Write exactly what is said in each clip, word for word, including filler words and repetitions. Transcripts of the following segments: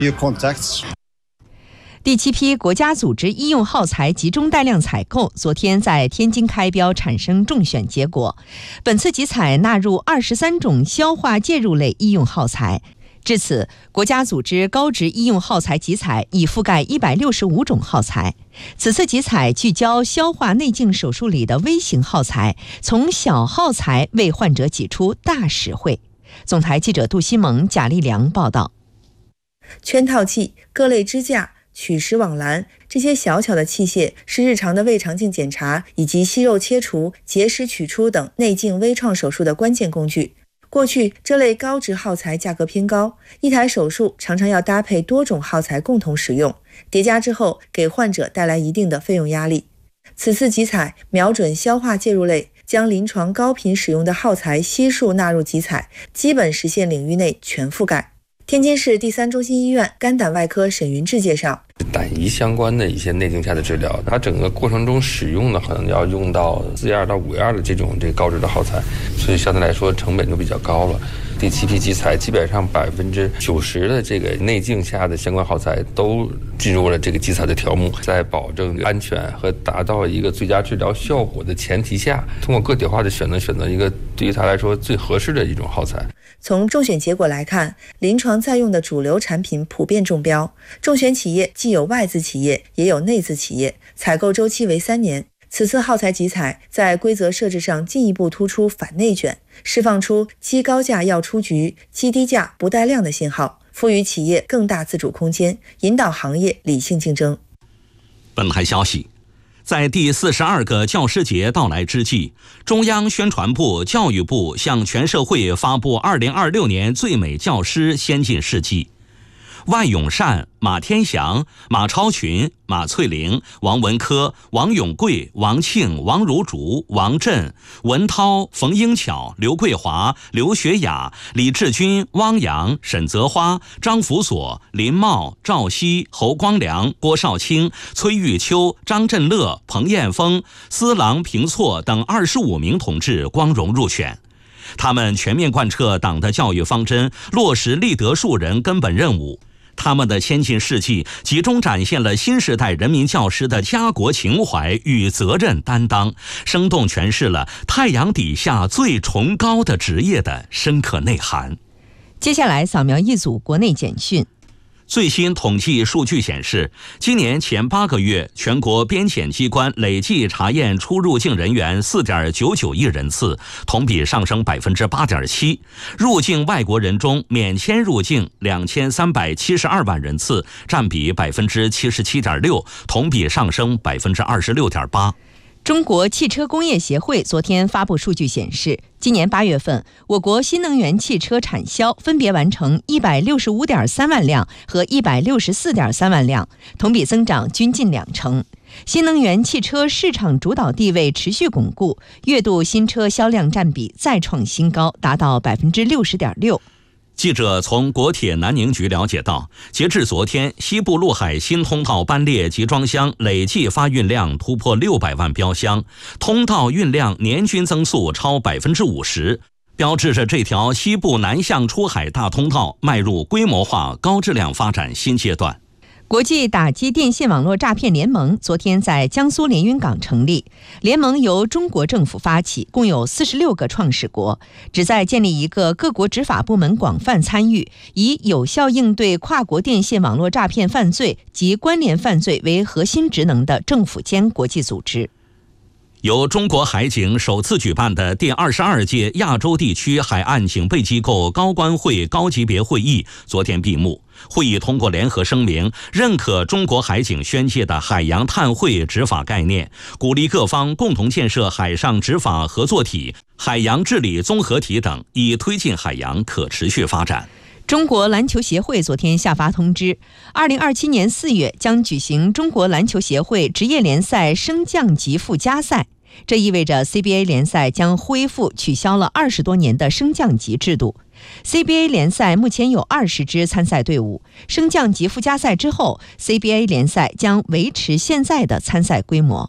第七批国家组织医用耗材集中带量采购昨天在天津开标，产生中选结果。本次集采纳入二十三种消化介入类医用耗材。至此，国家组织高值医用耗材集采已覆盖一百六十五种耗材。此次集采聚焦消化内镜手术里的微型耗材，从小耗材为患者挤出大实惠。总台记者杜西蒙、贾立良报道。 圈套器、各类支架、取食网篮，这些小巧的器械是日常的胃肠镜检查以及息肉切除、结石取出等内镜微创手术的关键工具。过去这类高值耗材价格偏高，一台手术常常要搭配多种耗材共同使用，叠加之后给患者带来一定的费用压力。此次集采瞄准消化介入类，将临床高频使用的耗材悉数纳入集采，基本实现领域内全覆盖。天津市第三中心医院肝胆外科沈云志介绍， 胆胰相关的一些内镜下的治疗，它整个过程中使用的可能要用到四一二到五一二的这种这个高值的耗材，所以相对来说成本就比较高了。第七批集采基本上百分之九十的这个内镜下的相关耗材都进入了这个集采的条目，在保证安全和达到一个最佳治疗效果的前提下，通过个体化的选择选择一个对于他来说最合适的一种耗材。 从中选结果来看，临床在用的主流产品普遍中标，中选企业既有外资企业也有内资企业，采购周期为三年。此次耗材集采在规则设置上进一步突出反内卷，释放出积高价要出局、积低价不带量的信号，赋予企业更大自主空间，引导行业理性竞争。 本台消息，在第四十二个教师节到来之际，中央宣传部、教育部向全社会发布二零二六年最美教师先进事迹。万永善、马天祥、马超群、马翠玲、王文科、王永贵、王庆、王如竹、王震、文涛、冯英巧、刘桂华、刘学雅、李志军、汪洋、沈泽花、张福所、林茂、赵熙、侯光良、郭少卿、崔玉秋、张振乐、彭彦峰、司郎平措等二十五名同志光荣入选。他们全面贯彻党的教育方针，落实立德树人根本任务。他们的先进事迹集中展现了新时代人民教师的家国情怀与责任担当，生动诠释了太阳底下最崇高的职业的深刻内涵。 接下来扫描一组国内简讯。 最新统计数据显示，今年前八个月，全国边检机关累计查验出入境人员 四点九九亿人次，同比上升 百分之八点七。入境外国人中，免签入境两千三百七十二万人次，占比 百分之七十七点六，同比上升 百分之二十六点八。 中国汽车工业协会昨天发布数据显示，今年八月份，我国新能源汽车产销分别完成一百六十五点三万辆和一百六十四点三万辆，同比增长均近两成。新能源汽车市场主导地位持续巩固，月度新车销量占比再创新高，达到 百分之六十点六。 记者从国铁南宁局了解到，截至昨天，西部陆海新通道班列集装箱累计发运量突破六百万标箱，通道运量年均增速超 百分之五十， 标志着这条西部南向出海大通道迈入规模化高质量发展新阶段。 国际打击电信网络诈骗联盟昨天在江苏连云港成立，联盟由中国政府发起，共有四十六个创始国，旨在建立一个各国执法部门广泛参与，以有效应对跨国电信网络诈骗犯罪及关联犯罪为核心职能的政府间国际组织。 由中国海警首次举办的第二十二届亚洲地区海岸警备机构高官会高级别会议昨天闭幕。会议通过联合声明，认可中国海警宣介的海洋碳汇执法概念，鼓励各方共同建设海上执法合作体、海洋治理综合体等，以推进海洋可持续发展。 中国篮球协会昨天下发通知，二零二七年四月将举行中国篮球协会职业联赛升降级附加赛。这意味着 C B A 联赛将恢复取消了二十多年的升降级制度。C B A 联赛目前有二十支参赛队伍，升降级附加赛之后 ，C B A 联赛将维持现在的参赛规模。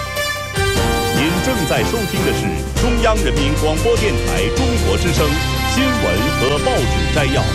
您正在收听的是中央人民广播电台中国之声新闻和报纸摘要。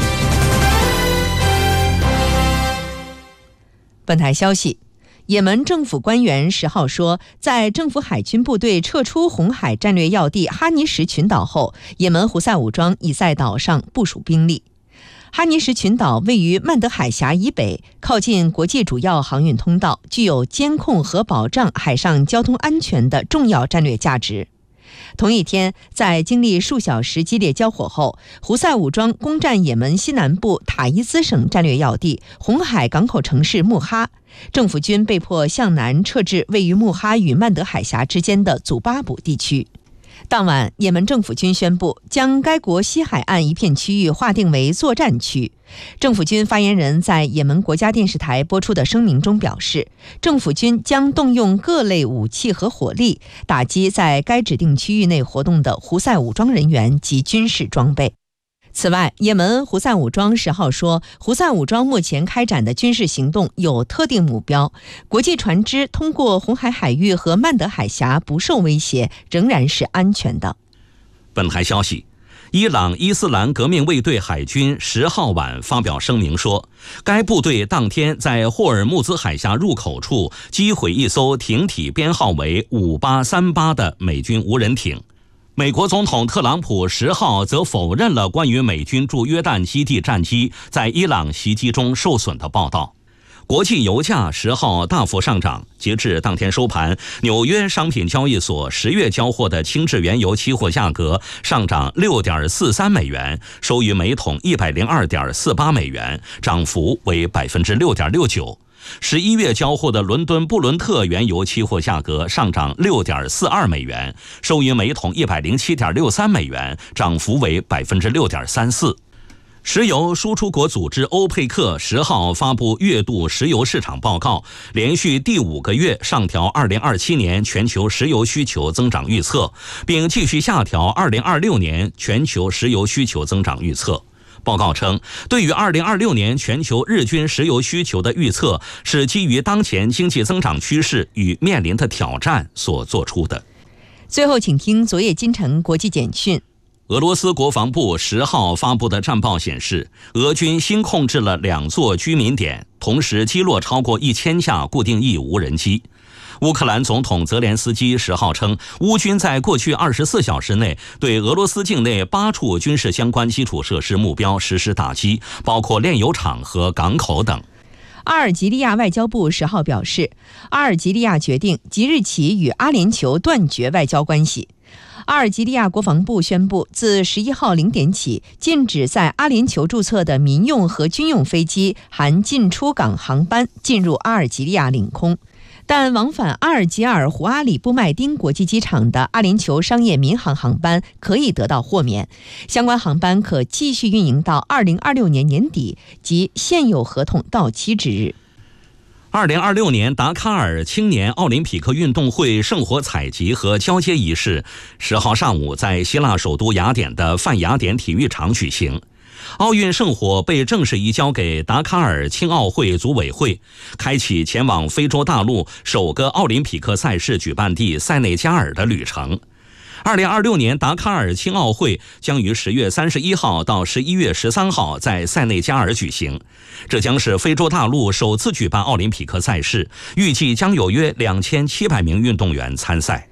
本台消息，也门政府官员十号说，在政府海军部队撤出红海战略要地哈尼什群岛后，也门胡塞武装已在岛上部署兵力。哈尼什群岛位于曼德海峡以北，靠近国际主要航运通道，具有监控和保障海上交通安全的重要战略价值。同一天，在经历数小时激烈交火后，胡塞武装攻占也门西南部塔伊兹省战略要地红海港口城市穆哈，政府军被迫向南撤至位于穆哈与曼德海峡之间的祖巴卜地区。当晚，也门政府军宣布将该国西海岸一片区域划定为作战区。政府军发言人在也门国家电视台播出的声明中表示，政府军将动用各类武器和火力，打击在该指定区域内活动的胡塞武装人员及军事装备。此外，也门胡塞武装十号说，胡塞武装目前开展的军事行动有特定目标，国际船只通过红海海域和曼德海峡不受威胁，仍然是安全的。 本台消息，伊朗伊斯兰革命卫队海军十号晚发表声明说，该部队当天在霍尔木兹海峡入口处击毁一艘艇体编号为五八三八的美军无人艇。美国总统特朗普十号则否认了关于美军驻约旦基地战机在伊朗袭击中受损的报道。国际油价十号大幅上涨，截至当天收盘，纽约商品交易所十月交货的轻质原油期货价格上涨 六点四三美元，收于每桶 一百零二点四八美元，涨幅为 百分之六点六九。十一月交货的伦敦布伦特原油期货价格上涨 六点四二美元，收于每桶 一百零七点六三美元，涨幅为 百分之六点三四。石油输出国组织欧佩克十号发布月度石油市场报告，连续第五个月上调二零二七年全球石油需求增长预测，并继续下调二零二六年全球石油需求增长预测。报告称，对于二零二六年全球日均石油需求的预测是基于当前经济增长趋势与面临的挑战所做出的。 最后，请听昨夜今晨国际简讯。 俄罗斯国防部十号发布的战报显示，俄军新控制了两座居民点，同时击落超过一千架固定翼无人机。乌克兰总统泽连斯基十号称，乌军在过去二十四小时内对俄罗斯境内八处军事相关基础设施目标实施打击，包括炼油厂和港口等。 阿尔及利亚外交部十号表示，阿尔及利亚决定即日起与阿联酋断绝外交关系。阿尔及利亚国防部宣布，自十一号零点起，禁止在阿联酋注册的民用和军用飞机含进出港航班进入阿尔及利亚领空。但往返阿尔及尔胡阿里布麦丁国际机场的阿联酋商业民航航班可以得到豁免，相关航班可继续运营到二零二六年年底，即现有合同到期之日。 二零二六年达喀尔青年奥林匹克运动会圣火采集和交接仪式十号上午在希腊首都雅典的泛雅典体育场举行。奥运圣火被正式移交给达喀尔青奥会组委会，开启前往非洲大陆首个奥林匹克赛事举办地塞内加尔的旅程。二零二六年达喀尔青奥会将于十月三十一号到十一月十三号在塞内加尔举行，这将是非洲大陆首次举办奥林匹克赛事，预计将有约两千七百名运动员参赛。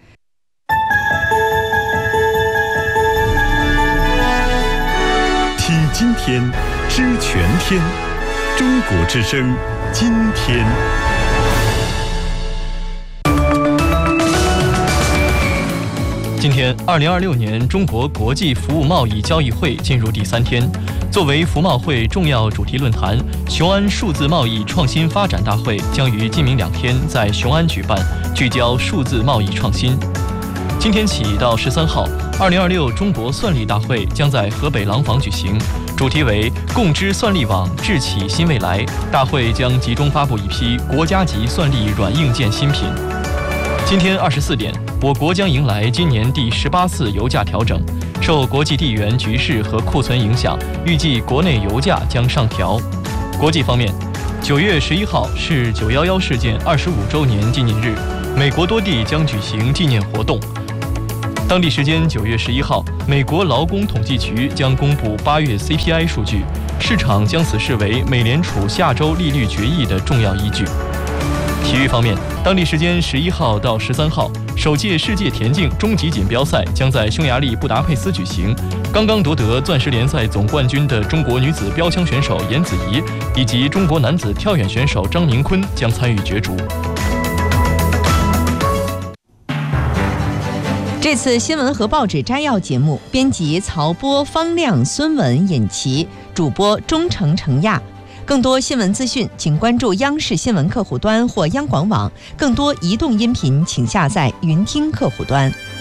听今天，知全天，中国之声，今天。 今天，二零二六年中国国际服务贸易交易会进入第三天。作为服贸会重要主题论坛，雄安数字贸易创新发展大会将于今明两天在雄安举办，聚焦数字贸易创新。今天起到十三号，二零二六中国算力大会将在河北廊坊举行，主题为“共知算力网，智启新未来”。大会将集中发布一批国家级算力软硬件新品。今天二十四点，我国将迎来今年第十八次油价调整。受国际地缘局势和库存影响，预计国内油价将上调。国际方面，九月十一号是九一一事件二十五周年纪念日，美国多地将举行纪念活动。 当地时间九月十一号，美国劳工统计局将公布八月 C P I 数据，市场将此视为美联储下周利率决议的重要依据。体育方面，当地时间十一号到十三号，首届世界田径终极锦标赛将在匈牙利布达佩斯举行。刚刚夺得钻石联赛总冠军的中国女子标枪选手严子怡以及中国男子跳远选手张明坤将参与角逐。 这次新闻和报纸摘要节目，编辑曹波、方亮、孙文、尹琪，主播钟诚、程亚。更多新闻资讯，请关注央视新闻客户端或央广网。更多移动音频，请下载云听客户端。